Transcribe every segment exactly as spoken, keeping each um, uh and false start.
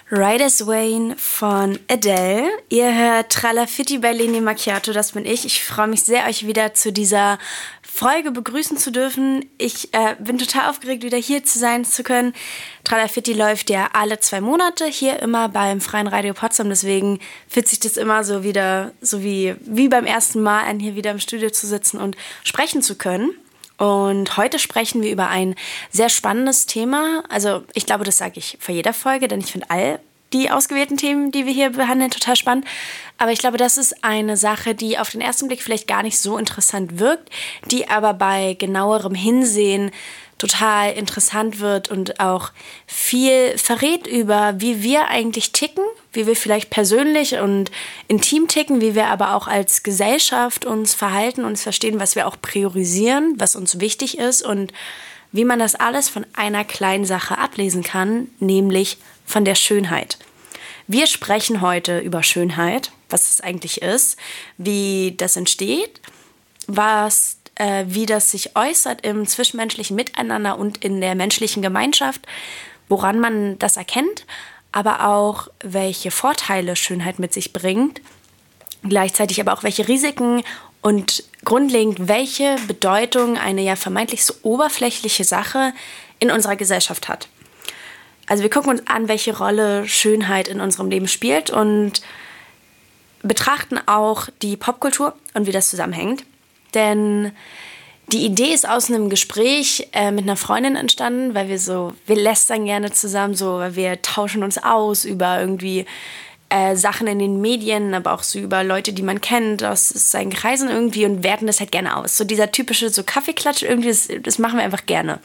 Right as Wayne von Adele. Ihr hört Tralafitti bei Leni Macchiato, das bin ich. Ich freue mich sehr, euch wieder zu dieser Folge begrüßen zu dürfen. Ich äh, bin total aufgeregt, wieder hier zu sein zu können. Tralafitti läuft ja alle zwei Monate hier immer beim Freien Radio Potsdam. Deswegen fühlt sich das immer so wieder, so wie, wie beim ersten Mal an, hier wieder im Studio zu sitzen und sprechen zu können. Und heute sprechen wir über ein sehr spannendes Thema. Also ich glaube, das sage ich vor jeder Folge, denn ich finde all die ausgewählten Themen, die wir hier behandeln, total spannend. Aber ich glaube, das ist eine Sache, die auf den ersten Blick vielleicht gar nicht so interessant wirkt, die aber bei genauerem Hinsehen total interessant wird und auch viel verrät über, wie wir eigentlich ticken, wie wir vielleicht persönlich und intim ticken, wie wir aber auch als Gesellschaft uns verhalten, uns verstehen, was wir auch priorisieren, was uns wichtig ist und wie man das alles von einer kleinen Sache ablesen kann, nämlich von der Schönheit. Wir sprechen heute über Schönheit, was es eigentlich ist, wie das entsteht, was äh, wie das sich äußert im zwischenmenschlichen Miteinander und in der menschlichen Gemeinschaft, woran man das erkennt, aber auch welche Vorteile Schönheit mit sich bringt, gleichzeitig aber auch welche Risiken und grundlegend welche Bedeutung eine ja vermeintlich so oberflächliche Sache in unserer Gesellschaft hat. Also wir gucken uns an, welche Rolle Schönheit in unserem Leben spielt und betrachten auch die Popkultur und wie das zusammenhängt. Denn die Idee ist aus einem Gespräch äh, mit einer Freundin entstanden, weil wir so, wir lästern gerne zusammen, so, weil wir tauschen uns aus über irgendwie äh, Sachen in den Medien, aber auch so über Leute, die man kennt, aus seinen Kreisen irgendwie und werten das halt gerne aus. So dieser typische so Kaffeeklatsch irgendwie, das, das machen wir einfach gerne.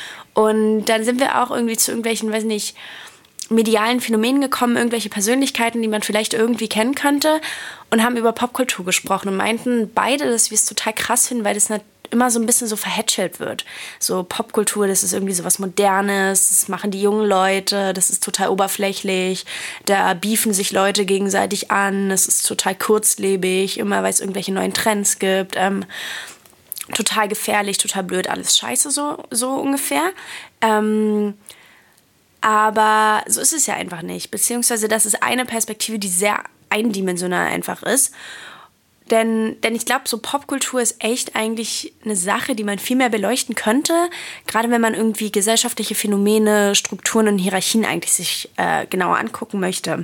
Und dann sind wir auch irgendwie zu irgendwelchen, weiß nicht, medialen Phänomenen gekommen, irgendwelche Persönlichkeiten, die man vielleicht irgendwie kennen könnte und haben über Popkultur gesprochen und meinten beide, dass wir es total krass finden, weil das immer so ein bisschen so verhätschelt wird. So Popkultur, das ist irgendwie so was Modernes, das machen die jungen Leute, das ist total oberflächlich, da beefen sich Leute gegenseitig an, es ist total kurzlebig, immer weil es irgendwelche neuen Trends gibt, ähm, total gefährlich, total blöd, alles scheiße, so, so ungefähr. Ähm, aber so ist es ja einfach nicht. Beziehungsweise das ist eine Perspektive, die sehr eindimensional einfach ist. Denn, denn ich glaube, so Popkultur ist echt eigentlich eine Sache, die man viel mehr beleuchten könnte. Gerade wenn man irgendwie gesellschaftliche Phänomene, Strukturen und Hierarchien eigentlich sich äh, genauer angucken möchte.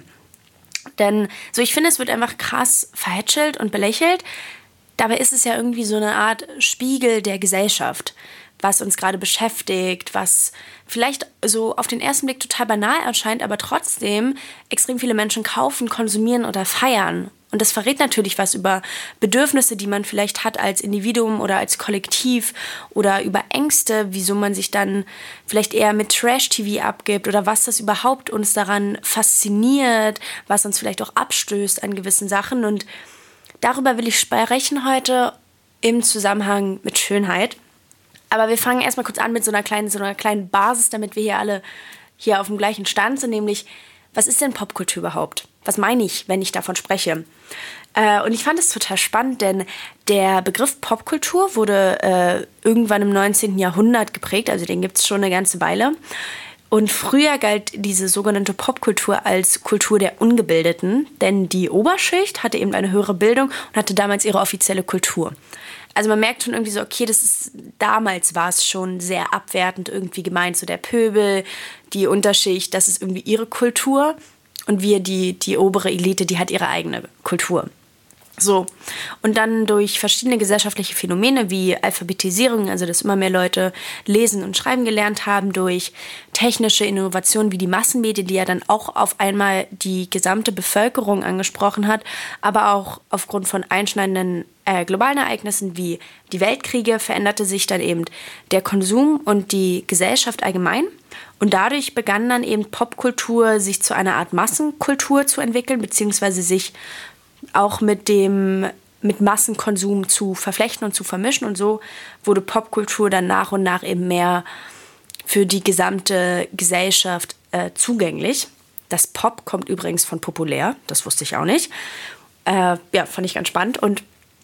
Denn so, ich finde, es wird einfach krass verhätschelt und belächelt. Dabei ist es ja irgendwie so eine Art Spiegel der Gesellschaft, was uns gerade beschäftigt, was vielleicht so auf den ersten Blick total banal erscheint, aber trotzdem extrem viele Menschen kaufen, konsumieren oder feiern. Und das verrät natürlich was über Bedürfnisse, die man vielleicht hat als Individuum oder als Kollektiv oder über Ängste, wieso man sich dann vielleicht eher mit Trash-T V abgibt oder was das überhaupt uns daran fasziniert, was uns vielleicht auch abstößt an gewissen Sachen. Und darüber will ich sprechen heute im Zusammenhang mit Schönheit. Aber wir fangen erstmal kurz an mit so einer kleinen, so einer kleinen Basis, damit wir hier alle hier auf dem gleichen Stand sind, nämlich, was ist denn Popkultur überhaupt? Was meine ich, wenn ich davon spreche? Äh, und ich fand es total spannend, denn der Begriff Popkultur wurde äh, irgendwann im neunzehnten Jahrhundert geprägt, also den gibt es schon eine ganze Weile. Und früher galt diese sogenannte Popkultur als Kultur der Ungebildeten, denn die Oberschicht hatte eben eine höhere Bildung und hatte damals ihre offizielle Kultur. Also man merkt schon irgendwie so, okay, das ist, damals war es schon sehr abwertend irgendwie gemeint, so der Pöbel, die Unterschicht, das ist irgendwie ihre Kultur und wir, die, die obere Elite, die hat ihre eigene Kultur. So, und dann durch verschiedene gesellschaftliche Phänomene wie Alphabetisierung, also dass immer mehr Leute lesen und schreiben gelernt haben, durch technische Innovationen wie die Massenmedien, die ja dann auch auf einmal die gesamte Bevölkerung angesprochen hat, aber auch aufgrund von einschneidenden äh, globalen Ereignissen wie die Weltkriege veränderte sich dann eben der Konsum und die Gesellschaft allgemein. Und dadurch begann dann eben Popkultur sich zu einer Art Massenkultur zu entwickeln, beziehungsweise sich auch mit dem mit Massenkonsum zu verflechten und zu vermischen. Und so wurde Popkultur dann nach und nach eben mehr für die gesamte Gesellschaft äh, zugänglich. Das Pop kommt übrigens von populär, das wusste ich auch nicht. Äh, ja, fand ich ganz spannend. Und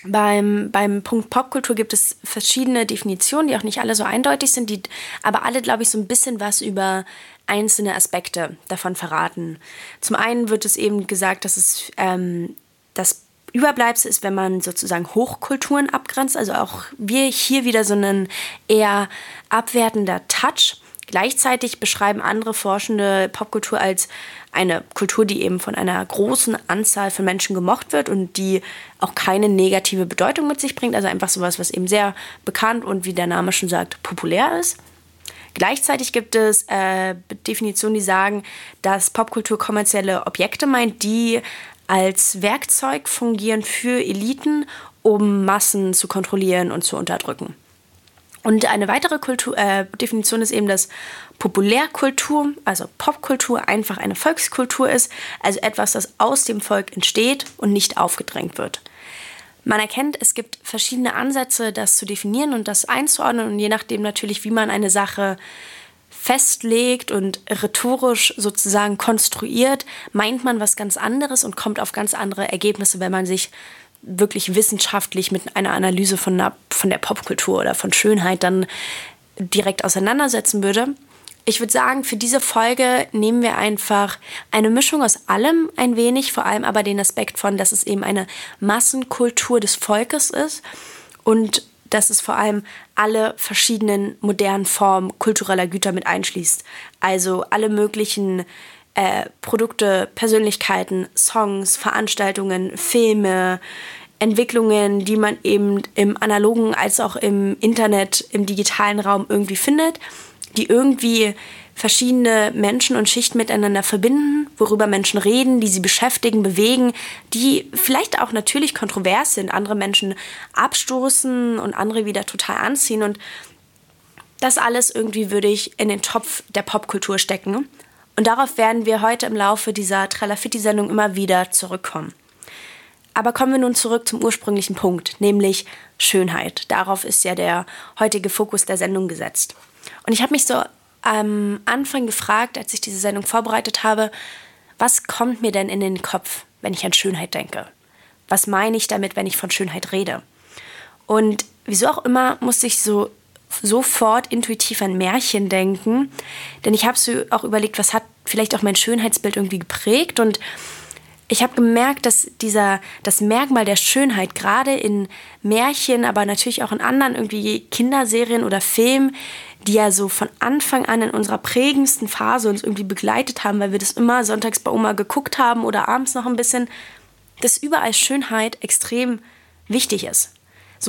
Beim, beim Punkt Popkultur gibt es verschiedene Definitionen, die auch nicht alle so eindeutig sind, die aber alle, glaube ich, so ein bisschen was über einzelne Aspekte davon verraten. Zum einen wird es eben gesagt, dass es ähm, das Überbleibsel ist, wenn man sozusagen Hochkulturen abgrenzt, also auch wir hier wieder so ein eher abwertender Touch. Gleichzeitig beschreiben andere Forschende Popkultur als eine Kultur, die eben von einer großen Anzahl von Menschen gemocht wird und die auch keine negative Bedeutung mit sich bringt. Also einfach sowas, was eben sehr bekannt und, wie der Name schon sagt, populär ist. Gleichzeitig gibt es äh, Definitionen, die sagen, dass Popkultur kommerzielle Objekte meint, die als Werkzeug fungieren für Eliten, um Massen zu kontrollieren und zu unterdrücken. Und eine weitere Kultur, äh, Definition ist eben, dass Populärkultur, also Popkultur, einfach eine Volkskultur ist, also etwas, das aus dem Volk entsteht und nicht aufgedrängt wird. Man erkennt, es gibt verschiedene Ansätze, das zu definieren und das einzuordnen, und je nachdem natürlich, wie man eine Sache festlegt und rhetorisch sozusagen konstruiert, meint man was ganz anderes und kommt auf ganz andere Ergebnisse, wenn man sich wirklich wissenschaftlich mit einer Analyse von, einer, von der Popkultur oder von Schönheit dann direkt auseinandersetzen würde. Ich würde sagen, für diese Folge nehmen wir einfach eine Mischung aus allem ein wenig, vor allem aber den Aspekt von, dass es eben eine Massenkultur des Volkes ist und dass es vor allem alle verschiedenen modernen Formen kultureller Güter mit einschließt. Also alle möglichen äh, Produkte, Persönlichkeiten, Songs, Veranstaltungen, Filme, Entwicklungen, die man eben im analogen als auch im Internet, im digitalen Raum irgendwie findet, die irgendwie verschiedene Menschen und Schichten miteinander verbinden, worüber Menschen reden, die sie beschäftigen, bewegen, die vielleicht auch natürlich kontrovers sind, andere Menschen abstoßen und andere wieder total anziehen. Und das alles irgendwie würde ich in den Topf der Popkultur stecken. Und darauf werden wir heute im Laufe dieser Tralafitti-Sendung immer wieder zurückkommen. Aber kommen wir nun zurück zum ursprünglichen Punkt, nämlich Schönheit. Darauf ist ja der heutige Fokus der Sendung gesetzt. Und ich habe mich so am Anfang gefragt, als ich diese Sendung vorbereitet habe, was kommt mir denn in den Kopf, wenn ich an Schönheit denke? Was meine ich damit, wenn ich von Schönheit rede? Und wieso auch immer musste ich so sofort intuitiv an Märchen denken, denn ich habe so auch überlegt, was hat vielleicht auch mein Schönheitsbild irgendwie geprägt, und ich habe gemerkt, dass dieser, das Merkmal der Schönheit gerade in Märchen, aber natürlich auch in anderen irgendwie Kinderserien oder Filmen, die ja so von Anfang an in unserer prägendsten Phase uns irgendwie begleitet haben, weil wir das immer sonntags bei Oma geguckt haben oder abends noch ein bisschen, dass überall Schönheit extrem wichtig ist. So,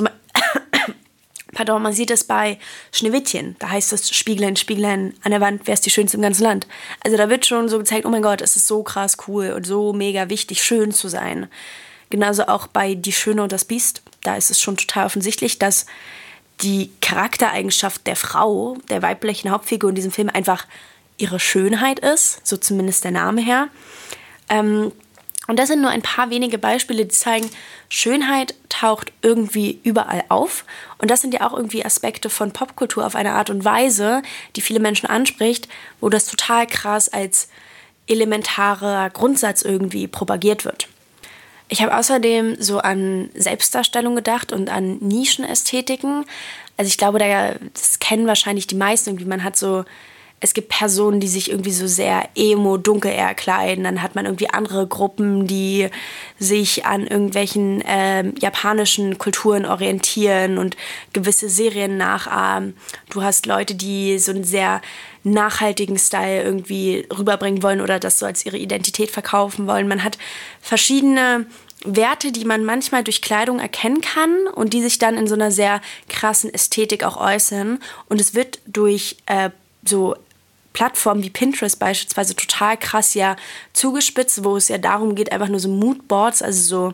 pardon, man sieht es bei Schneewittchen. Da heißt es, Spieglein, Spieglein an der Wand, wer ist die Schönste im ganzen Land? Also da wird schon so gezeigt, oh mein Gott, es ist so krass cool und so mega wichtig, schön zu sein. Genauso auch bei Die Schöne und das Biest. Da ist es schon total offensichtlich, dass die Charaktereigenschaft der Frau, der weiblichen Hauptfigur in diesem Film, einfach ihre Schönheit ist. So zumindest der Name her. Ähm, Und das sind nur ein paar wenige Beispiele, die zeigen, Schönheit taucht irgendwie überall auf. Und das sind ja auch irgendwie Aspekte von Popkultur auf eine Art und Weise, die viele Menschen anspricht, wo das total krass als elementarer Grundsatz irgendwie propagiert wird. Ich habe außerdem so an Selbstdarstellung gedacht und an Nischenästhetiken. Also ich glaube, das kennen wahrscheinlich die meisten irgendwie. Man hat so... Es gibt Personen, die sich irgendwie so sehr emo, dunkel eher kleiden. Dann hat man irgendwie andere Gruppen, die sich an irgendwelchen äh, japanischen Kulturen orientieren und gewisse Serien nachahmen. Du hast Leute, die so einen sehr nachhaltigen Style irgendwie rüberbringen wollen oder das so als ihre Identität verkaufen wollen. Man hat verschiedene Werte, die man manchmal durch Kleidung erkennen kann und die sich dann in so einer sehr krassen Ästhetik auch äußern. Und es wird durch äh, so Plattformen wie Pinterest beispielsweise total krass ja zugespitzt, wo es ja darum geht, einfach nur so Moodboards, also so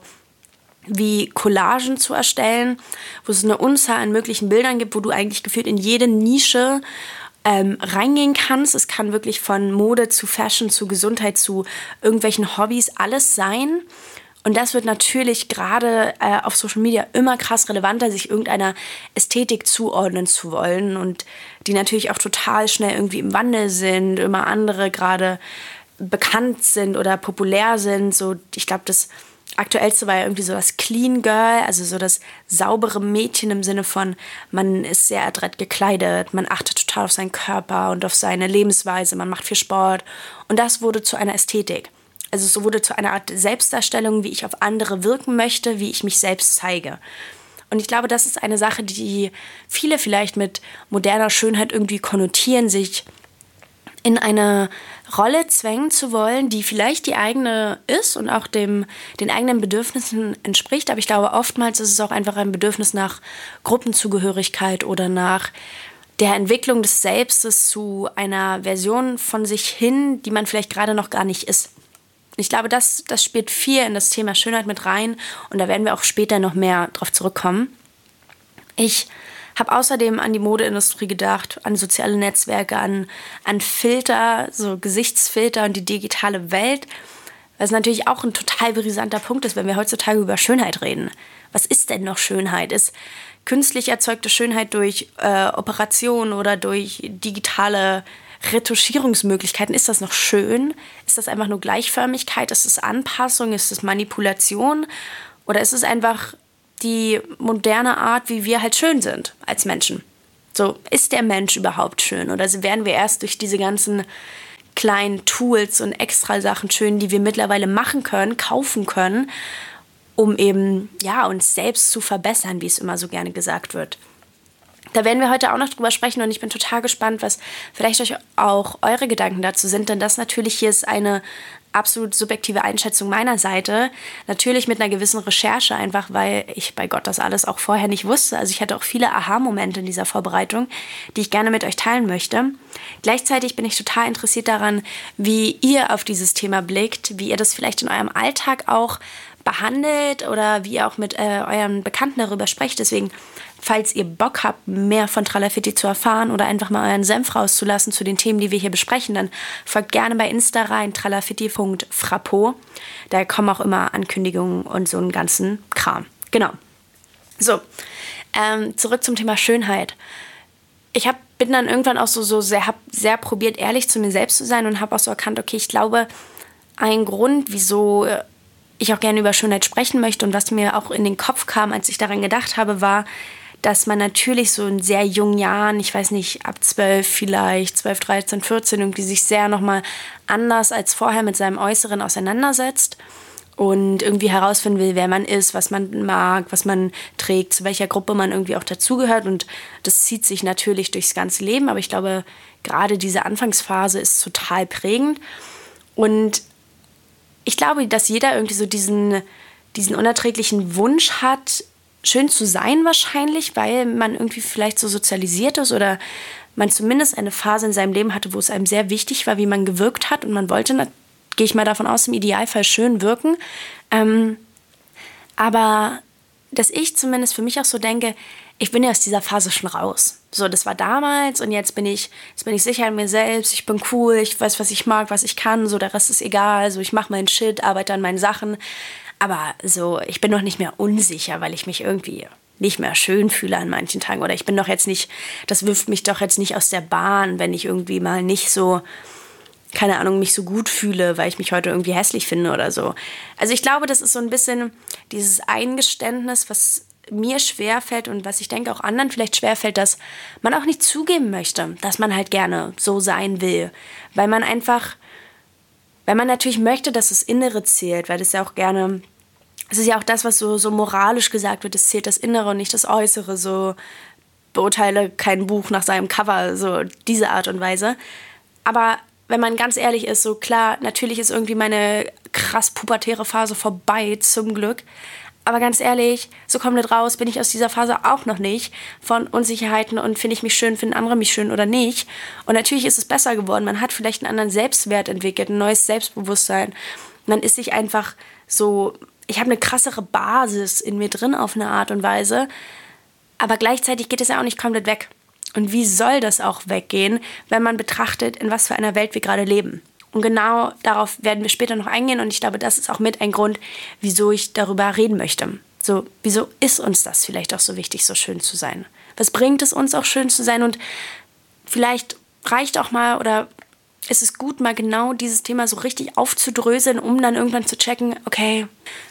wie Collagen zu erstellen, wo es eine Unzahl an möglichen Bildern gibt, wo du eigentlich gefühlt in jede Nische ähm, reingehen kannst. Es kann wirklich von Mode zu Fashion zu Gesundheit zu irgendwelchen Hobbys alles sein. Und das wird natürlich gerade äh, auf Social Media immer krass relevanter, sich irgendeiner Ästhetik zuordnen zu wollen, und die natürlich auch total schnell irgendwie im Wandel sind, immer andere gerade bekannt sind oder populär sind. So, ich glaube, das aktuellste war ja irgendwie so das Clean Girl, also so das saubere Mädchen im Sinne von, man ist sehr adrett gekleidet, man achtet total auf seinen Körper und auf seine Lebensweise, man macht viel Sport. Und das wurde zu einer Ästhetik. Also so wurde zu einer Art Selbstdarstellung, wie ich auf andere wirken möchte, wie ich mich selbst zeige. Und ich glaube, das ist eine Sache, die viele vielleicht mit moderner Schönheit irgendwie konnotieren, sich in eine Rolle zwängen zu wollen, die vielleicht die eigene ist und auch dem, den eigenen Bedürfnissen entspricht. Aber ich glaube, oftmals ist es auch einfach ein Bedürfnis nach Gruppenzugehörigkeit oder nach der Entwicklung des Selbstes zu einer Version von sich hin, die man vielleicht gerade noch gar nicht ist. Ich glaube, das, das spielt viel in das Thema Schönheit mit rein und da werden wir auch später noch mehr drauf zurückkommen. Ich habe außerdem an die Modeindustrie gedacht, an soziale Netzwerke, an, an Filter, so Gesichtsfilter und die digitale Welt, was natürlich auch ein total brisanter Punkt ist, wenn wir heutzutage über Schönheit reden. Was ist denn noch Schönheit? Ist künstlich erzeugte Schönheit durch äh, Operationen oder durch digitale Retuschierungsmöglichkeiten, ist das noch schön? Ist das einfach nur Gleichförmigkeit? Ist es Anpassung? Ist es Manipulation? Oder ist es einfach die moderne Art, wie wir halt schön sind als Menschen? So, ist der Mensch überhaupt schön? Oder werden wir erst durch diese ganzen kleinen Tools und Extrasachen schön, die wir mittlerweile machen können, kaufen können, um eben ja, uns selbst zu verbessern, wie es immer so gerne gesagt wird? Da werden wir heute auch noch drüber sprechen und ich bin total gespannt, was vielleicht euch auch eure Gedanken dazu sind, denn das natürlich hier ist eine absolut subjektive Einschätzung meiner Seite. Natürlich mit einer gewissen Recherche, einfach weil ich bei Gott das alles auch vorher nicht wusste. Also ich hatte auch viele Aha-Momente in dieser Vorbereitung, die ich gerne mit euch teilen möchte. Gleichzeitig bin ich total interessiert daran, wie ihr auf dieses Thema blickt, wie ihr das vielleicht in eurem Alltag auch behandelt oder wie ihr auch mit äh, euren Bekannten darüber sprecht. Deswegen, falls ihr Bock habt, mehr von Tralafitti zu erfahren oder einfach mal euren Senf rauszulassen zu den Themen, die wir hier besprechen, dann folgt gerne bei Insta rein, tralafitti punkt frappo. Da kommen auch immer Ankündigungen und so einen ganzen Kram. Genau. So, ähm, zurück zum Thema Schönheit. Ich hab, bin dann irgendwann auch so, so sehr, hab sehr probiert, ehrlich zu mir selbst zu sein und habe auch so erkannt, okay, ich glaube, ein Grund, wieso ich auch gerne über Schönheit sprechen möchte und was mir auch in den Kopf kam, als ich daran gedacht habe, war, dass man natürlich so in sehr jungen Jahren, ich weiß nicht, ab zwölf vielleicht, zwölf, dreizehn, vierzehn, irgendwie sich sehr nochmal anders als vorher mit seinem Äußeren auseinandersetzt und irgendwie herausfinden will, wer man ist, was man mag, was man trägt, zu welcher Gruppe man irgendwie auch dazugehört. Und das zieht sich natürlich durchs ganze Leben, aber ich glaube, gerade diese Anfangsphase ist total prägend. Und ich glaube, dass jeder irgendwie so diesen, diesen unerträglichen Wunsch hat, schön zu sein wahrscheinlich, weil man irgendwie vielleicht so sozialisiert ist oder man zumindest eine Phase in seinem Leben hatte, wo es einem sehr wichtig war, wie man gewirkt hat und man wollte, gehe ich mal davon aus, im Idealfall schön wirken. Ähm, aber dass ich zumindest für mich auch so denke, ich bin ja aus dieser Phase schon raus. So, das war damals und jetzt bin ich, jetzt bin ich sicher in mir selbst, ich bin cool, ich weiß, was ich mag, was ich kann, so, der Rest ist egal, so, ich mache meinen Shit, arbeite an meinen Sachen, aber so, ich bin noch nicht mehr unsicher, weil ich mich irgendwie nicht mehr schön fühle an manchen Tagen oder ich bin doch jetzt nicht, das wirft mich doch jetzt nicht aus der Bahn, wenn ich irgendwie mal nicht so, keine Ahnung, mich so gut fühle, weil ich mich heute irgendwie hässlich finde oder so. Also ich glaube, das ist so ein bisschen dieses Eingeständnis, was mir schwerfällt und was ich denke auch anderen vielleicht schwerfällt, dass man auch nicht zugeben möchte, dass man halt gerne so sein will. Weil man einfach, weil man natürlich möchte, dass das Innere zählt, weil das ja auch gerne, es ist ja auch das, was so, so moralisch gesagt wird, es zählt das Innere und nicht das Äußere, so beurteile kein Buch nach seinem Cover, so diese Art und Weise. Aber wenn man ganz ehrlich ist, so klar, natürlich ist irgendwie meine krass pubertäre Phase vorbei, zum Glück. Aber ganz ehrlich, so komplett raus bin ich aus dieser Phase auch noch nicht von Unsicherheiten und finde ich mich schön, finden andere mich schön oder nicht. Und natürlich ist es besser geworden. Man hat vielleicht einen anderen Selbstwert entwickelt, ein neues Selbstbewusstsein. Man ist sich einfach so, ich habe eine krassere Basis in mir drin auf eine Art und Weise. Aber gleichzeitig geht es ja auch nicht komplett weg. Und wie soll das auch weggehen, wenn man betrachtet, in was für einer Welt wir gerade leben? Und genau darauf werden wir später noch eingehen. Und ich glaube, das ist auch mit ein Grund, wieso ich darüber reden möchte. So, wieso ist uns das vielleicht auch so wichtig, so schön zu sein? Was bringt es uns auch schön zu sein? Und vielleicht reicht auch mal oder ist es gut, mal genau dieses Thema so richtig aufzudröseln, um dann irgendwann zu checken, okay,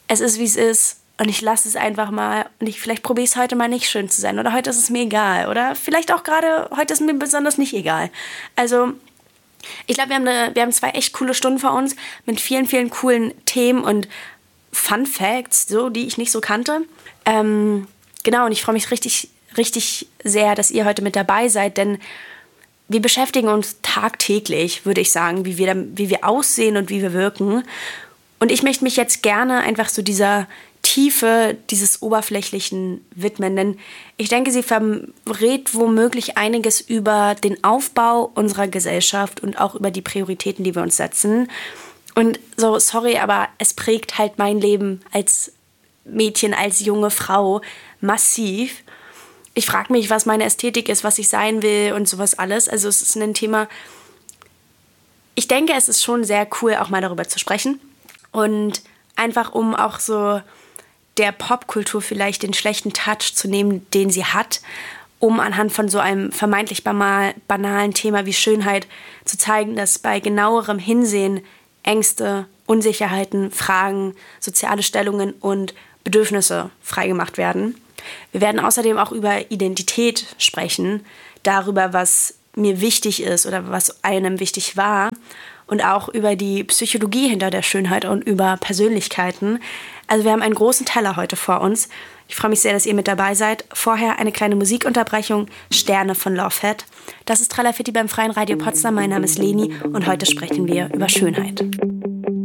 es ist, wie es ist und ich lasse es einfach mal und ich vielleicht probiere es heute mal nicht schön zu sein oder heute ist es mir egal oder vielleicht auch gerade heute ist mir besonders nicht egal. Also ich glaube, wir haben eine, wir haben zwei echt coole Stunden vor uns mit vielen, vielen coolen Themen und Fun Facts, so, die ich nicht so kannte. Ähm, genau, und ich freue mich richtig, richtig sehr, dass ihr heute mit dabei seid, denn wir beschäftigen uns tagtäglich, würde ich sagen, wie wir, wie wir aussehen und wie wir wirken. Und ich möchte mich jetzt gerne einfach so dieser Tiefe dieses Oberflächlichen widmen, denn ich denke, sie verrät womöglich einiges über den Aufbau unserer Gesellschaft und auch über die Prioritäten, die wir uns setzen. Und so, sorry, aber es prägt halt mein Leben als Mädchen, als junge Frau massiv. Ich frage mich, was meine Ästhetik ist, was ich sein will und sowas alles. Also es ist ein Thema, ich denke, es ist schon sehr cool, auch mal darüber zu sprechen. Und einfach, um auch so der Popkultur vielleicht den schlechten Touch zu nehmen, den sie hat, um anhand von so einem vermeintlich banalen Thema wie Schönheit zu zeigen, dass bei genauerem Hinsehen Ängste, Unsicherheiten, Fragen, soziale Stellungen und Bedürfnisse freigemacht werden. Wir werden außerdem auch über Identität sprechen, darüber, was mir wichtig ist oder was einem wichtig war und auch über die Psychologie hinter der Schönheit und über Persönlichkeiten. Also wir haben einen großen Teller heute vor uns. Ich freue mich sehr, dass ihr mit dabei seid. Vorher eine kleine Musikunterbrechung, Sterne von Lovehead. Das ist Tralafitti beim Freien Radio Potsdam. Mein Name ist Leni und heute sprechen wir über Schönheit.